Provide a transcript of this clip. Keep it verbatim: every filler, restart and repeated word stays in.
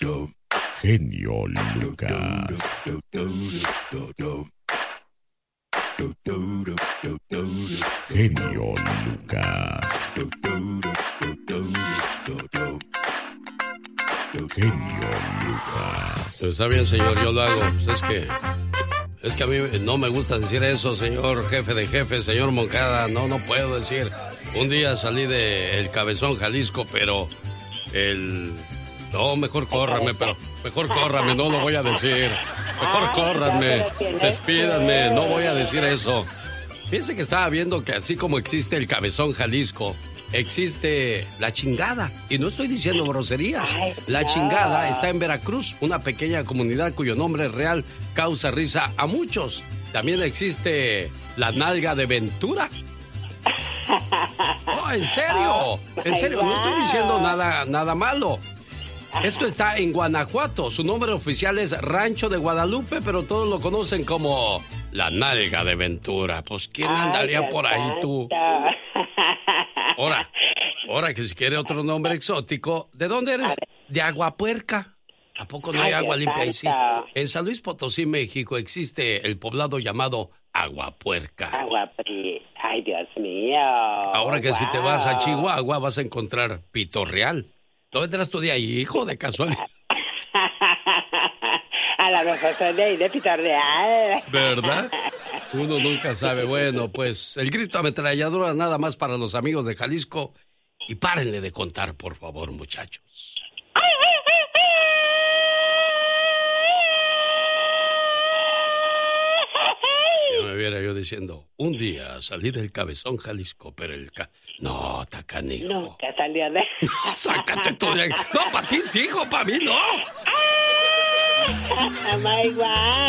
Genio Lucas. Genio Lucas. Genio Lucas. Está bien, señor, yo lo hago. Pues es que... Es que a mí no me gusta decir eso, señor jefe de jefes, señor Moncada. No, no puedo decir. Un día salí de El Cabezón, Jalisco, pero el... No, mejor córrame, pero... Mejor córrame, no lo voy a decir. Mejor córranme, despídanme, no voy a decir eso. Fíjense que estaba viendo que así como existe El Cabezón, Jalisco, existe La Chingada. Y no estoy diciendo groserías. La Chingada está en Veracruz, una pequeña comunidad cuyo nombre real causa risa a muchos. También existe La Nalga de Ventura. Oh, en serio, en serio, no estoy diciendo nada, nada malo. Esto está en Guanajuato. Su nombre oficial es Rancho de Guadalupe, pero todos lo conocen como La Nalga de Ventura. Pues, ¿quién andaría por ahí, tú? Ahora, ahora que si quiere otro nombre exótico, ¿de dónde eres? De Aguapuerca. ¿A poco no hay agua limpia ahí? Sí. En San Luis Potosí, México, existe el poblado llamado Aguapuerca. Aguapuerca. Ay, Dios mío. Ahora que wow. si te vas a Chihuahua vas a encontrar Pito Real. ¿Dónde eras tú de ahí, hijo, de casualidad? A la mejor soy de ahí, de Pito Real. ¿Verdad? Uno nunca sabe. Bueno, pues el grito ametralladora nada más para los amigos de Jalisco. Y párenle de contar, por favor, muchachos. Ya me viera yo diciendo, un día salí del Cabezón, Jalisco, pero el... Ca... No, tacanijo. Nunca salió de... No, sácate tú de... No, para ti sí, hijo, para mí no. Oh my God.